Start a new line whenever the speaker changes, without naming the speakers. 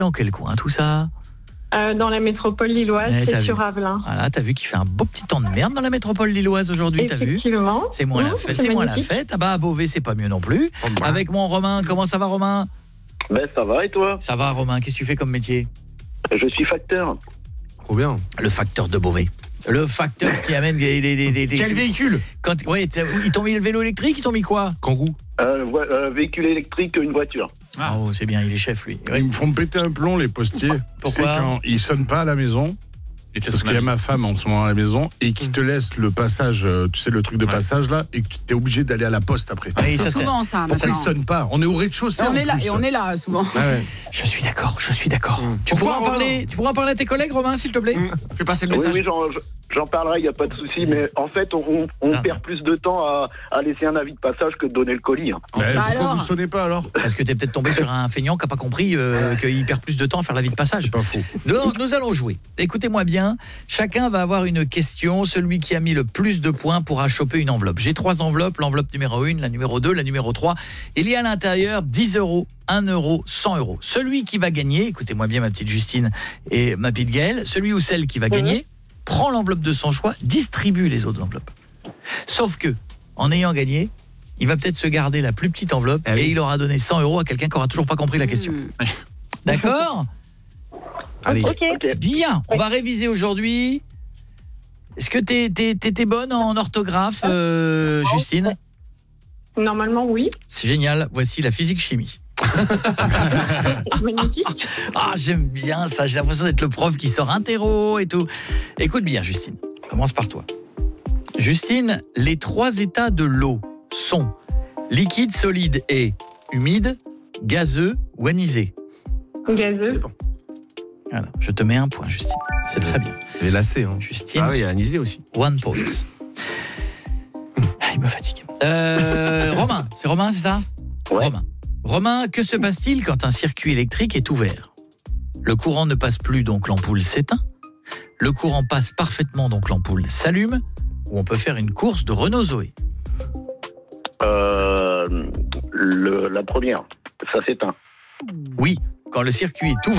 Dans quel coin tout ça ?
Dans la métropole lilloise, c'est sur Avelin.
Voilà, t'as vu qu'il fait un beau petit temps de merde dans la métropole lilloise aujourd'hui, t'as vu ?
Effectivement.
C'est moins la fête, Ah bah à Beauvais, c'est pas mieux non plus. Avec mon Romain, comment ça va Romain ?
Ben ça va et toi ?
Ça va Romain, qu'est-ce que tu fais comme métier ?
Je suis facteur.
Trop bien.
Le facteur de Beauvais. Le facteur qui amène des
Quel véhicule ?
Ils t'ont mis le vélo électrique, ils t'ont mis quoi ?
Kangoo.
Véhicule électrique, une voiture.
Ah oh, c'est bien, il est chef lui.
Ils me font péter un plomb les postiers.
Pourquoi ?
C'est quand ils sonnent pas à la maison. Parce qu'il y a ma femme en ce moment à la maison et qui te laisse le passage, tu sais le truc de passage là, et que tu es obligé d'aller à la poste après.
Oui,
c'est souvent ça.
Pourquoi ils sonnent pas ? On est au rez-de-chaussée.
On est là souvent.
Ah ouais.
Je suis d'accord. Tu pourras en parler à tes collègues Romain s'il te plaît ?
Fais passer le message.
Oui, j'en parlerai, il n'y a pas de souci, mais en fait on perd plus de temps à laisser un avis de passage que de donner le colis.
Pourquoi vous sonnez pas alors ?
Parce que t'es peut-être tombé sur un feignant qui n'a pas compris qu'il perd plus de temps à faire l'avis de passage.
C'est pas faux.
Nous allons jouer. Écoutez-moi bien, chacun va avoir une question. Celui qui a mis le plus de points pourra choper une enveloppe. J'ai 3 enveloppes, l'enveloppe numéro 1, la numéro 2, la numéro 3. Il y a à l'intérieur 10 €, 1 €, 100 €. Celui qui va gagner, écoutez-moi bien ma petite Justine et ma petite Gaëlle, celui ou celle qui va gagner prend l'enveloppe de son choix, distribue les autres enveloppes. Sauf que, en ayant gagné, il va peut-être se garder la plus petite enveloppe et il aura donné 100 € à quelqu'un qui aura toujours pas compris la question. D'accord ?
Allez.
Bien, on va réviser aujourd'hui. Est-ce que t'es bonne en orthographe, Justine ?
Normalement, oui.
C'est génial, voici la physique-chimie.
Magnifique.
Ah, j'aime bien ça, j'ai l'impression d'être le prof qui sort un terreau et tout. Écoute bien, Justine, commence par toi. Justine, les 3 états de l'eau sont liquide, solide et humide, gazeux ou anisé.
Gazeux.
Voilà, je te mets un point, Justine. C'est très bien.
Elle est lassée.
Justine.
Ah oui, il y a anisé aussi.
1 point. Il me fatigue. Romain, c'est Romain, c'est ça ?
Ouais.
Romain, que se passe-t-il quand un circuit électrique est ouvert ? Le courant ne passe plus, donc l'ampoule s'éteint. Le courant passe parfaitement, donc l'ampoule s'allume. Ou on peut faire une course de Renault Zoé.
La première, ça s'éteint.
Oui, quand le circuit est ouvert.